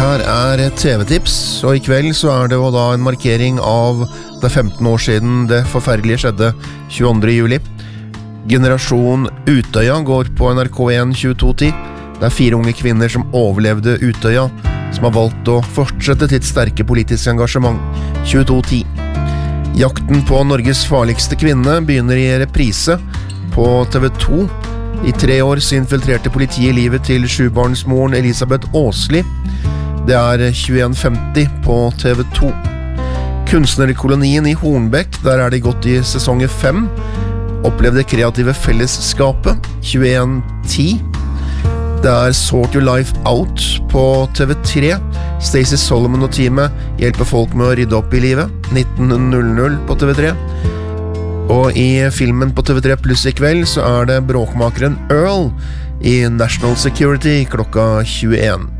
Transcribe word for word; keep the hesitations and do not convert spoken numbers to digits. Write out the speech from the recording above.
her er T V-tips, og i kveld så er det jo da en markering av det femten år siden det forferdelige skjedde tjueandre juli. Generasjon Utøya går på N R K en tjueto ti. Det er fire unge kvinner som overlevde Utøya, som har valgt å fortsette sitt sterke politiske engasjement. tjueto ti. Jakten på Norges farligste kvinne begynner i reprise på T V to. I tre år så infiltrerte politiet livet til sjubarnsmoren Elisabeth Åsli. Det er tjueen femti på T V to. Kunstnerkolonien i Hornbæk, der er de gått i sesong fem. Opplevde kreative fellesskapet, tjueen ti. Det er Sort Your Life Out på T V tre. Stacey Solomon og teamet hjelper folk med å rydde opp i livet, nitten null null på T V tre. Og i filmen på T V tre pluss i kveld så er det bråkmakeren Earl i National Security klokka tjueen.